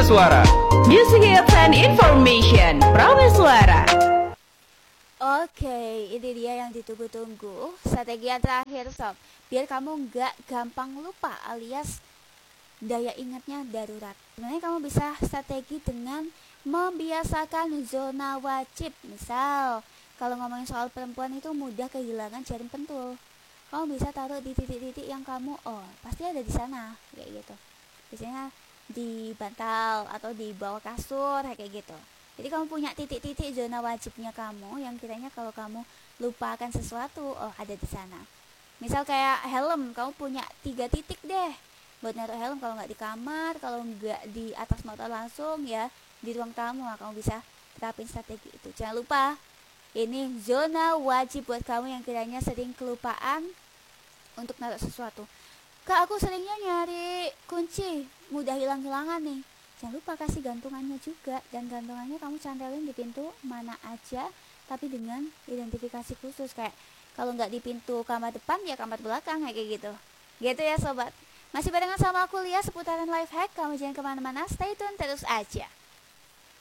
Suara. Music hits and information. Prame Suara. Oke, ini dia yang ditunggu-tunggu. Strategi yang terakhir sob, biar kamu nggak gampang lupa alias daya ingatnya darurat. Sebenarnya kamu bisa strategi dengan membiasakan zona wajib. Misal, kalau ngomongin soal perempuan itu mudah kehilangan jaring pentul, kamu bisa taruh di titik-titik yang kamu pasti ada di sana, kayak gitu. Biasanya di bantal atau di bawah kasur kayak gitu. Jadi kamu punya titik-titik zona wajibnya kamu yang kiranya kalau kamu lupakan sesuatu ada di sana. Misal kayak helm, kamu punya 3 titik deh buat naruh helm. Kalau nggak di kamar, kalau nggak di atas motor langsung ya di ruang tamu. Kamu bisa terapin strategi itu. Jangan lupa, ini zona wajib buat kamu yang kiranya sering kelupaan untuk naruh sesuatu. Kak, aku seringnya nyari kunci, mudah hilang-hilangan nih. Jangan lupa kasih gantungannya juga. Dan gantungannya kamu cantelin di pintu mana aja, tapi dengan identifikasi khusus. Kayak kalau nggak di pintu kamar depan, ya kamar belakang, kayak gitu. Gitu ya sobat. Masih barengan sama aku Lia seputaran life hack. Kamu jangan kemana-mana, stay tune terus aja.